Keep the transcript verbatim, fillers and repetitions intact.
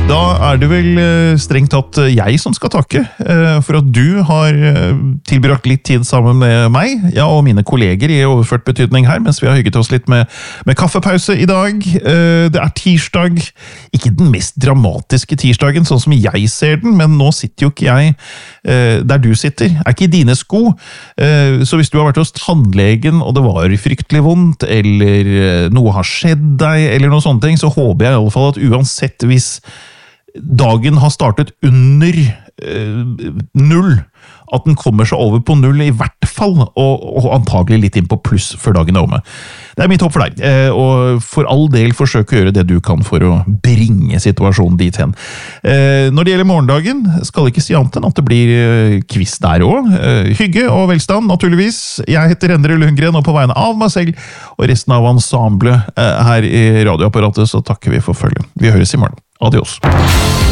Da er det vel strengt tatt jeg som skal takke for at du har tilbrakt litt tid sammen med meg, ja, og mine kolleger i overført betydning her, mens vi har hygget oss litt med, med kaffepause i dag. Det er tirsdag, ikke den mest dramatiske tirsdagen, sånn som jeg ser den, men nå sitter jo ikke jeg der du sitter, er ikke i dine sko. Så hvis du har vært hos tannlegen, og det var fryktelig vondt, eller noe har skjedd deg, eller noe sånne ting, så håper jeg i alle fall at uansett hvis dagen har startet under eh, null, at den kommer seg over på null i hvert fall, og, og antagelig litt inn på pluss før dagen er omme. Det er mitt håp for deg, eh, og for all del forsøk å gjøre det du kan for å bringe situasjonen dit hen. Eh, når det gjelder morgendagen, skal jeg ikke si annet enn at det blir eh, quiz der også. Eh, hygge og velstand, naturligvis. Jeg heter Endre Lundgren, og på vegne av meg selv og resten av ensemblet eh, her i radioapparatet, så takker vi for følget. Vi høres i morgen. Adios.